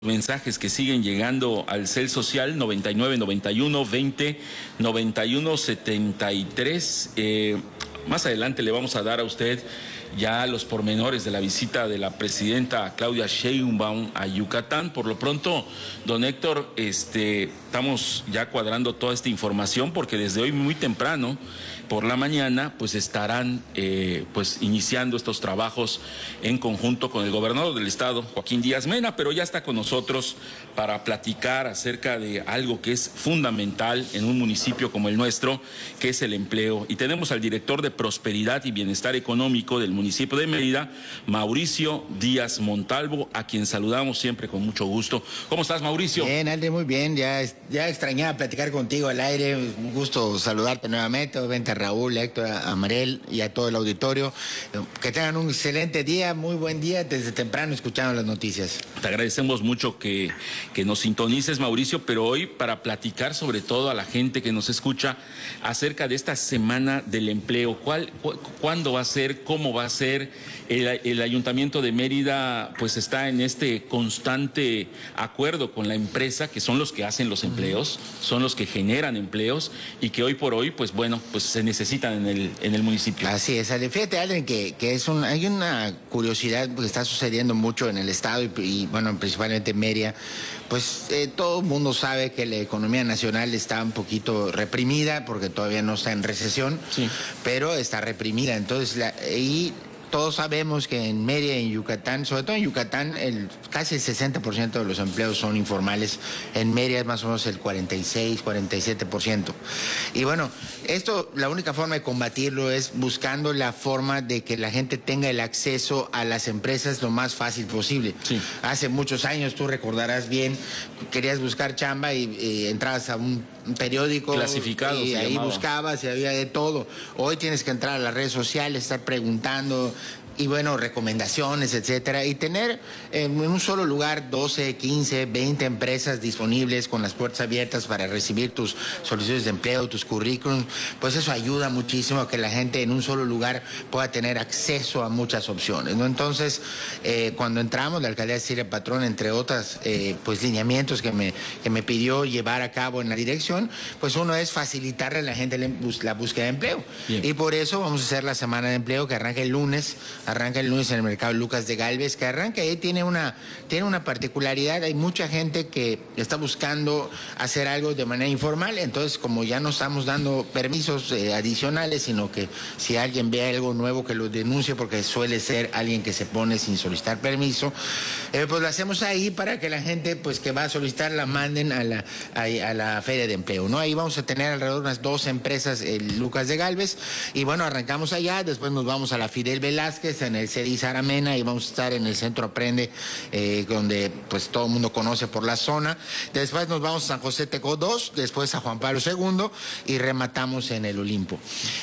Mensajes que siguen llegando al cel social 99 91 20 91 73. Más adelante le vamos a dar a usted ya los pormenores de la visita de la presidenta Claudia Sheinbaum a Yucatán. Por lo pronto, don Héctor, estamos ya cuadrando toda esta información porque desde hoy muy temprano por la mañana pues estarán iniciando estos trabajos en conjunto con el gobernador del estado, Joaquín Díaz Mena, pero ya está con nosotros para platicar acerca de algo que es fundamental en un municipio como el nuestro, que es el empleo. Y tenemos al director de Prosperidad y Bienestar Económico del municipio de Mérida, Mauricio Díaz Montalvo, a quien saludamos siempre con mucho gusto. ¿Cómo estás, Mauricio? Bien, Alde, muy bien. Ya extrañaba platicar contigo al aire. Un gusto saludarte nuevamente. Obviamente a Raúl, a Héctor, a Marel y a todo el auditorio. Que tengan un excelente día, muy buen día, desde temprano escuchando las noticias. Te agradecemos mucho que nos sintonices, Mauricio, pero hoy para platicar sobre todo a la gente que nos escucha acerca de esta semana del empleo. ¿Cuándo va a ser? ¿Cómo va a ser? El Ayuntamiento de Mérida pues está en este constante acuerdo con la empresa, que son los que hacen los empleos, son los que generan empleos y que hoy por hoy pues se necesitan en el municipio. Así es, fíjate, Alden, que hay una curiosidad que está sucediendo mucho en el estado y bueno, principalmente en Mérida. Pues todo el mundo sabe que la economía nacional está un poquito reprimida porque todavía no está en recesión, sí, pero está reprimida. Entonces, todos sabemos que en Mérida y en Yucatán, sobre todo en Yucatán, casi el 60% de los empleos son informales. En Mérida es más o menos el 46, 47%. Y bueno, la única forma de combatirlo es buscando la forma de que la gente tenga el acceso a las empresas lo más fácil posible. Sí. Hace muchos años, tú recordarás bien, querías buscar chamba y entrabas a un periódico clasificado y ahí buscabas y había de todo. Hoy tienes que entrar a las redes sociales, estar preguntando y bueno, recomendaciones, etcétera, y tener en un solo lugar 12, 15, 20 empresas disponibles con las puertas abiertas para recibir tus solicitudes de empleo, tus currículums, pues eso ayuda muchísimo a que la gente en un solo lugar pueda tener acceso a muchas opciones, ¿no? Entonces, cuando entramos, la alcaldía Cecilia Patrón, entre otras lineamientos que me pidió llevar a cabo en la dirección, pues uno es facilitarle a la gente la búsqueda de empleo. Bien. Y por eso vamos a hacer la semana de empleo que arranca el lunes en el mercado Lucas de Gálvez, que arranca ahí, tiene una particularidad. Hay mucha gente que está buscando hacer algo de manera informal, entonces como ya no estamos dando permisos adicionales, sino que si alguien ve algo nuevo que lo denuncie, porque suele ser alguien que se pone sin solicitar permiso, pues lo hacemos ahí para que la gente pues que va a solicitar la manden a la feria de empleo, ¿no? Ahí vamos a tener alrededor de unas 12 empresas, Lucas de Gálvez, y bueno, arrancamos allá, después nos vamos a la Fidel Velázquez, en el CEDIS Aramena, y vamos a estar en el Centro Aprende, donde pues todo el mundo conoce por la zona. Después nos vamos a San José Tecó 2, después a Juan Pablo II y rematamos en el Olimpo.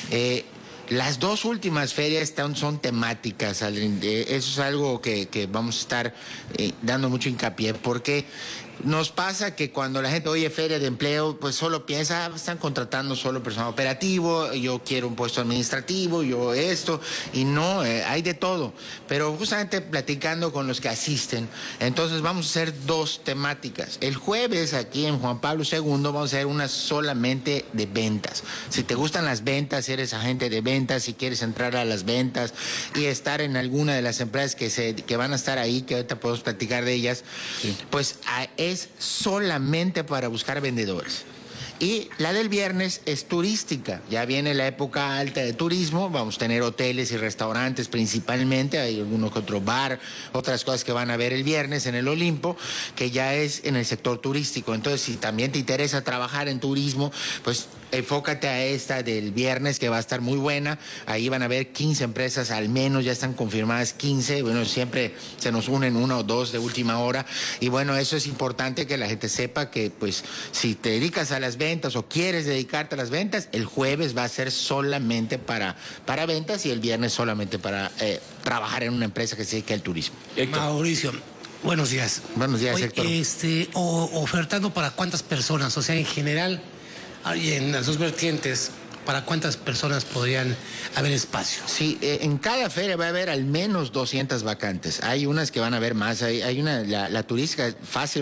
Las dos últimas ferias son temáticas, eso es algo que vamos a estar dando mucho hincapié, porque nos pasa que cuando la gente oye feria de empleo, pues solo piensa, están contratando solo personal operativo, yo quiero un puesto administrativo, yo esto, y no, hay de todo. Pero justamente platicando con los que asisten, entonces vamos a hacer dos temáticas. El jueves aquí en Juan Pablo II vamos a hacer una solamente de ventas. Si te gustan las ventas, eres agente de ventas, si quieres entrar a las ventas y estar en alguna de las empresas que van a estar ahí, que ahorita podemos platicar de ellas, sí, pues es solamente para buscar vendedores. Y la del viernes es turística, ya viene la época alta de turismo, vamos a tener hoteles y restaurantes principalmente, hay alguno que otro bar, otras cosas que van a ver el viernes en el Olimpo, que ya es en el sector turístico. Entonces, si también te interesa trabajar en turismo, pues enfócate a esta del viernes, que va a estar muy buena. Ahí van a haber 15 empresas, al menos ya están confirmadas 15. Bueno, siempre se nos unen una o dos de última hora. Y bueno, eso es importante que la gente sepa que, pues, si te dedicas a las ventas o quieres dedicarte a las ventas, el jueves va a ser solamente para ventas y el viernes solamente para trabajar en una empresa que se dedica al turismo. Héctor. Mauricio. Buenos días. Buenos días, Héctor. Ofertando para cuántas personas, o sea, en general, hay en las dos vertientes, ¿Para cuántas personas podrían haber espacio? Sí, en cada feria va a haber al menos 200 vacantes. Hay unas que van a haber más. Hay una, la turística fácil